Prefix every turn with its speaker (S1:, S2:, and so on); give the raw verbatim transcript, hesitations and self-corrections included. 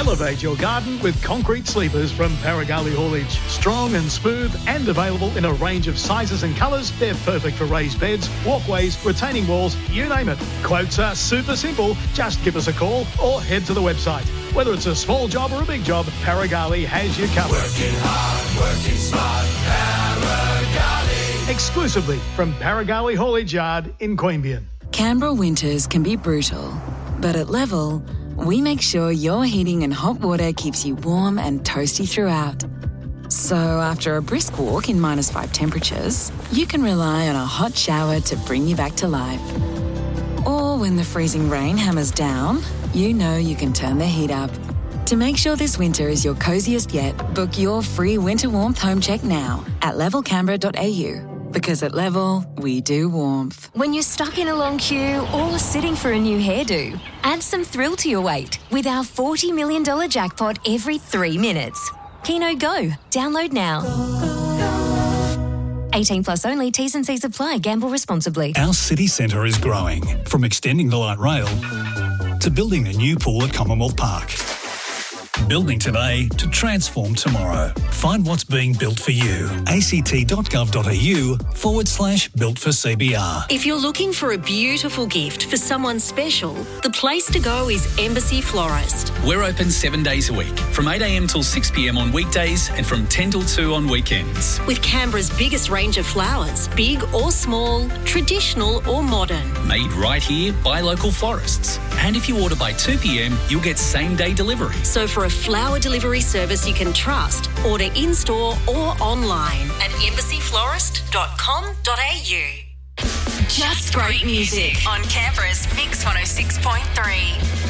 S1: Elevate your garden with concrete sleepers from Paragali Haulage. Strong and smooth and available in a range of sizes and colours, they're perfect for raised beds, walkways, retaining walls, you name it. Quotes are super simple. Just give us a call or head to the website. Whether it's a small job or a big job, Paragali has you covered.
S2: Working hard, working smart, Paragali.
S1: Exclusively from Paragali Haulage Yard in Queanbeyan.
S3: Canberra winters can be brutal, but at Level, we make sure your heating and hot water keeps you warm and toasty throughout. So after a brisk walk in minus five temperatures, you can rely on a hot shower to bring you back to life. Or when the freezing rain hammers down, you know you can turn the heat up. To make sure this winter is your coziest yet, book your free winter warmth home check now at level canberra dot a u. Because at Level, we do warmth.
S4: When you're stuck in a long queue or sitting for a new hairdo, add some thrill to your wait with our forty million dollars jackpot every three minutes. Keno Go. Download now. eighteen plus only. T's and C's apply. Gamble responsibly.
S5: Our city centre is growing, from extending the light rail to building a new pool at Commonwealth Park. Building today to transform tomorrow. Find what's being built for you. act.gov.au forward slash built for CBR.
S6: If you're looking for a beautiful gift for someone special, the place to go is Embassy Florist.
S7: We're open seven days a week, from eight a m till six p m on weekdays and from ten till two on weekends.
S6: With Canberra's biggest range of flowers, big or small, traditional or modern.
S7: Made right here by local florists. And if you order by two p m, you'll get same-day delivery.
S6: So for a flower delivery service you can trust, order in-store or online at embassy florist dot com dot a u.
S8: Just great music on Canberra's Mix one oh six point three.